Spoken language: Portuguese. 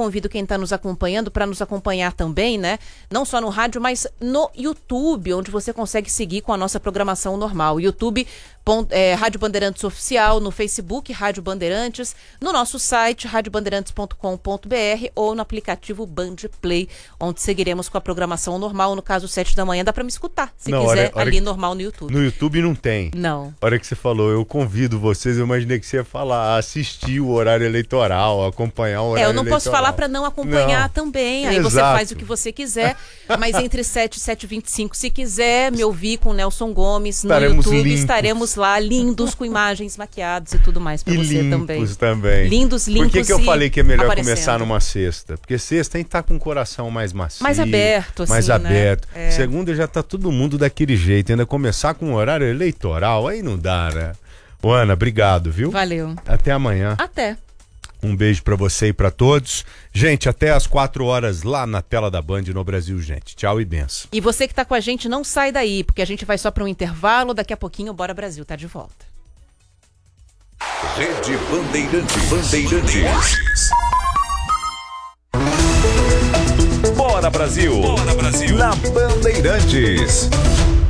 convido quem está nos acompanhando para nos acompanhar também, né? Não só no rádio, mas no YouTube, onde você consegue seguir com a nossa programação normal. YouTube, Rádio Bandeirantes Oficial, no Facebook, Rádio Bandeirantes, no nosso site, radiobandeirantes.com.br ou no aplicativo Band Play, onde seguiremos com a programação normal. No caso, 7 da manhã, dá para me escutar, se quiser, ali normal no YouTube. No YouTube não tem. Não. A hora que você falou, eu convido vocês, eu imaginei que você ia falar, assistir o horário eleitoral, acompanhar o horário eleitoral. Eu não posso falar para não acompanhar também, aí você faz o que você quiser, mas entre 7 e 7h25, se quiser me ouvir com o Nelson Gomes no YouTube, estaremos lá, lindos, com imagens maquiadas e tudo mais para você limpos também. Lindos, limpos. Por que eu falei que é melhor começar numa sexta? Porque sexta tem que estar com o coração mais macio. Mais aberto, assim, mais aberto. Né? Segunda já tá todo mundo daquele jeito. Ainda começar com um horário eleitoral, aí não dá, né? Ô, Ana, obrigado, viu? Valeu. Até amanhã. Até. Um beijo pra você e pra todos. Gente, até às 4 horas lá na tela da Band no Brasil, gente. Tchau e benção. E você que tá com a gente, não sai daí, porque a gente vai só para um intervalo. Daqui a pouquinho o Bora Brasil tá de volta. Rede Bandeirantes. Bora Brasil. Na Bandeirantes.